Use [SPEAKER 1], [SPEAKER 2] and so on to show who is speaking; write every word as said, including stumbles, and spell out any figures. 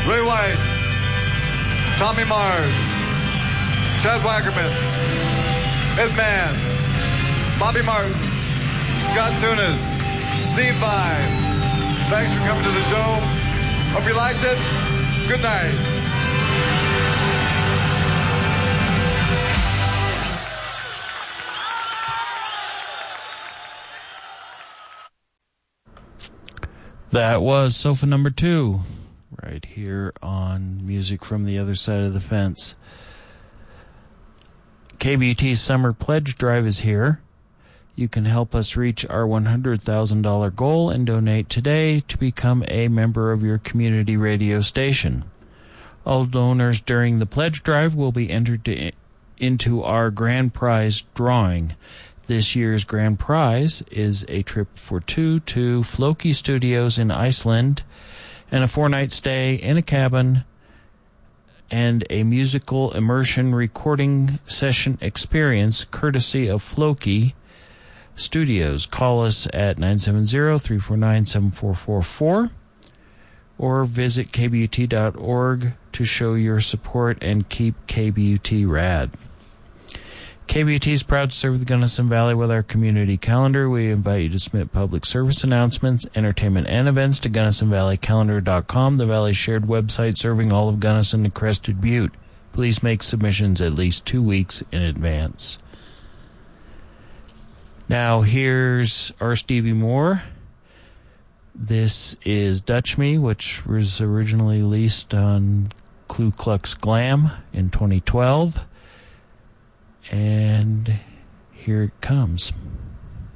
[SPEAKER 1] Ray White, Tommy Mars, Chad Wackerman, Ed Mann, Bobby Martin, Scott Tunis, Steve Vai. Thanks for coming to the show. Hope you liked it. Good night.
[SPEAKER 2] That was sofa number two, right here on Music from the Other Side of the Fence. K B U T's Summer Pledge Drive is here. You can help us reach our one hundred thousand dollars goal and donate today to become a member of your community radio station. All donors during the pledge drive will be entered to, into our grand prize drawing. This year's grand prize is a trip for two to Floki Studios in Iceland and a four-night stay in a cabin and a musical immersion recording session experience courtesy of Floki Studios. Call us at nine seven zero, three four nine, seven four four four or visit K B U T dot org to show your support and keep K B U T rad. K B U T is proud to serve the Gunnison Valley with our community calendar. We invite you to submit public service announcements, entertainment, and events to Gunnison Valley Calendar dot com, the Valley's shared website serving all of Gunnison and Crested Butte. Please make submissions at least two weeks in advance. Now, here's our Stevie Moore. This is Dutch Me, which was originally released on Ku Klux Glam in twenty twelve. And here it comes.